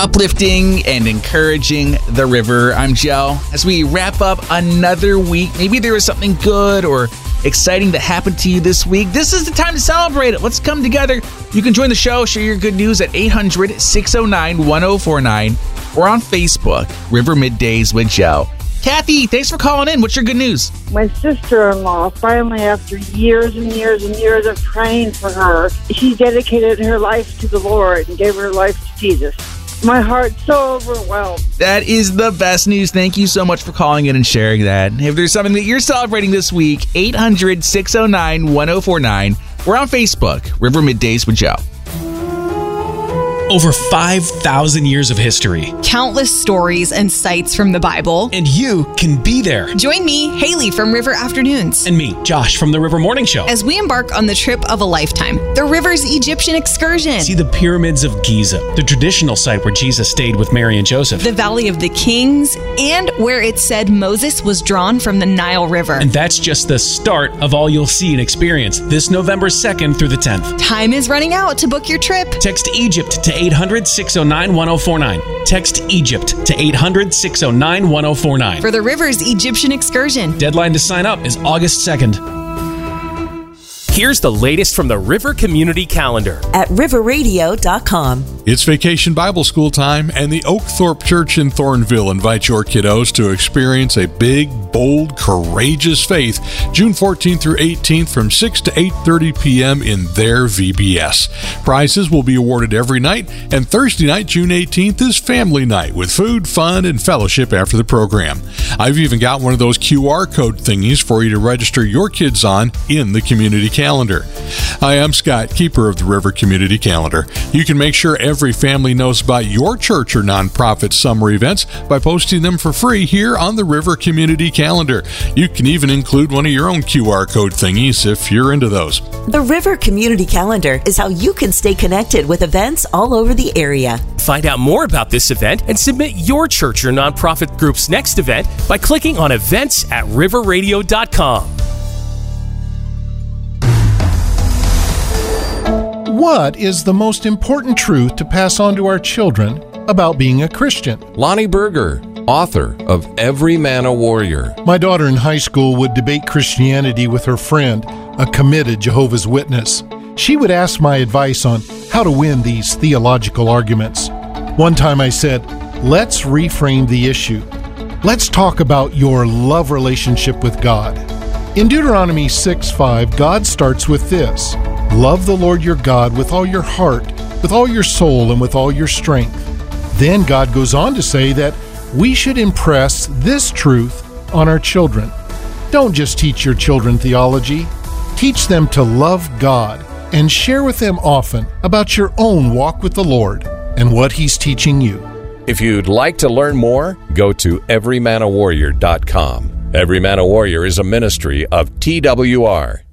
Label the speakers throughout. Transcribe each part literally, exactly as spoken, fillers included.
Speaker 1: uplifting and encouraging the river. I'm Joe. As we wrap up another week, maybe there was something good or exciting that happened to you this week. This is the time to celebrate it. Let's come together. You can join the show, share your good news at eight hundred, six oh nine, one oh four nine or on Facebook, River Middays with Joe. Kathy, thanks for calling in. What's your good news?
Speaker 2: My sister-in-law, finally, after years and years and years of praying for her, she dedicated her life to the Lord and gave her life to Jesus. My heart's so overwhelmed.
Speaker 1: That is the best news. Thank you so much for calling in and sharing that. If there's something that you're celebrating this week, eight hundred, six oh nine, one oh four nine. We're on Facebook, River Middays with Joe.
Speaker 3: Over five thousand years of history.
Speaker 4: Countless stories and sights from the Bible.
Speaker 3: And you can be there.
Speaker 4: Join me, Haley from River Afternoons.
Speaker 3: And me, Josh from the River Morning Show.
Speaker 4: As we embark on the trip of a lifetime, the River's Egyptian excursion.
Speaker 3: See the pyramids of Giza, the traditional site where Jesus stayed with Mary and Joseph.
Speaker 4: The Valley of the Kings, and where it said Moses was drawn from the Nile River.
Speaker 3: And that's just the start of all you'll see and experience this November second through the tenth.
Speaker 4: Time is running out to book your trip.
Speaker 3: Text Egypt to eight hundred, six oh nine, one oh four nine. Text Egypt to eight hundred, six oh nine, one oh four nine.
Speaker 4: For the River's Egyptian excursion.
Speaker 3: Deadline to sign up is August second.
Speaker 5: Here's the latest from the River Community Calendar
Speaker 6: at river radio dot com.
Speaker 7: It's Vacation Bible School time, and the Oakthorpe Church in Thornville invites your kiddos to experience a big, bold, courageous faith June fourteenth through eighteenth from six to eight thirty p.m. in their V B S. Prizes will be awarded every night, and Thursday night, June eighteenth, is family night with food, fun, and fellowship after the program. I've even got one of those Q R code thingies for you to register your kids on in the community calendar. Calendar. Hi, I'm Scott, keeper of the River Community Calendar. You can make sure every family knows about your church or nonprofit summer events by posting them for free here on the River Community Calendar. You can even include one of your own Q R code thingies if you're into those.
Speaker 6: The River Community Calendar is how you can stay connected with events all over the area.
Speaker 5: Find out more about this event and submit your church or nonprofit group's next event by clicking on events at river radio dot com.
Speaker 8: What is the most important truth to pass on to our children about being a Christian?
Speaker 9: Lonnie Berger, author of Every Man a Warrior.
Speaker 8: My daughter in high school would debate Christianity with her friend, a committed Jehovah's Witness. She would ask my advice on how to win these theological arguments. One time I said, let's reframe the issue. Let's talk about your love relationship with God. In Deuteronomy six five, God starts with this: love the Lord your God with all your heart, with all your soul, and with all your strength. Then God goes on to say that we should impress this truth on our children. Don't just teach your children theology. Teach them to love God and share with them often about your own walk with the Lord and what He's teaching you.
Speaker 9: If you'd like to learn more, go to every man a warrior dot com. Every Man a Warrior is a ministry of T W R.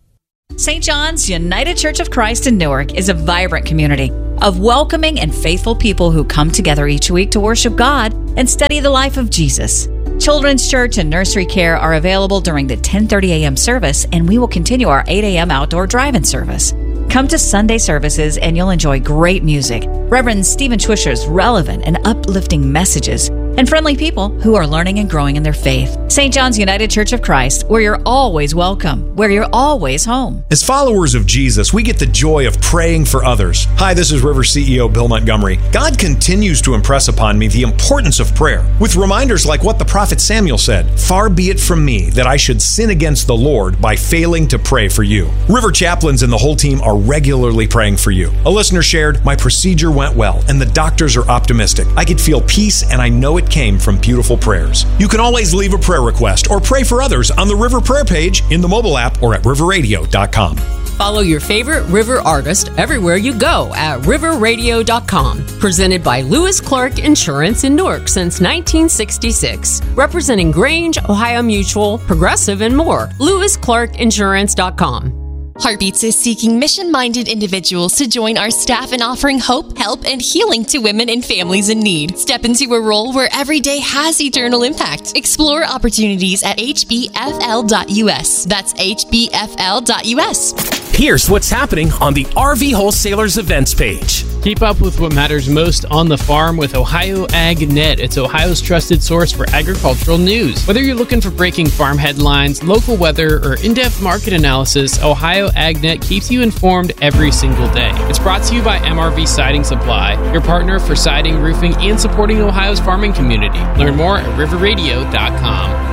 Speaker 10: Saint John's United Church of Christ in Newark is a vibrant community of welcoming and faithful people who come together each week to worship God and study the life of Jesus. Children's church and nursery care are available during the ten thirty a.m. service, and we will continue our eight a.m. outdoor drive-in service. Come to Sunday services and you'll enjoy great music, Reverend Stephen Schwischer's relevant and uplifting messages, and friendly people who are learning and growing in their faith. Saint John's United Church of Christ, where you're always welcome, where you're always home.
Speaker 11: As followers of Jesus, we get the joy of praying for others. Hi, this is River C E O Bill Montgomery. God continues to impress upon me the importance of prayer, with reminders like what the prophet Samuel said: "Far be it from me that I should sin against the Lord by failing to pray for you." River chaplains and the whole team are regularly praying for you. A listener shared, "My procedure went well, and the doctors are optimistic. I could feel peace, and I know it came from beautiful prayers." You can always leave a prayer request or pray for others on the River Prayer page, in the mobile app, or at river radio dot com.
Speaker 12: Follow your favorite River artist everywhere you go at river radio dot com. Presented by Lewis Clark Insurance in Newark since nineteen sixty-six. Representing Grange, Ohio Mutual, Progressive, and more. lewis clark insurance dot com.
Speaker 13: Heartbeats is seeking mission-minded individuals to join our staff in offering hope, help, and healing to women and families in need. Step into a role where every day has eternal impact. Explore opportunities at h b f l dot u s. That's h b f l dot u s.
Speaker 5: Here's what's happening on the R V Wholesalers events page.
Speaker 14: Keep up with what matters most on the farm with Ohio AgNet. It's Ohio's trusted source for agricultural news. Whether you're looking for breaking farm headlines, local weather, or in-depth market analysis, Ohio AgNet keeps you informed every single day. It's brought to you by M R V Siding Supply, your partner for siding, roofing, and supporting Ohio's farming community. Learn more at river radio dot com.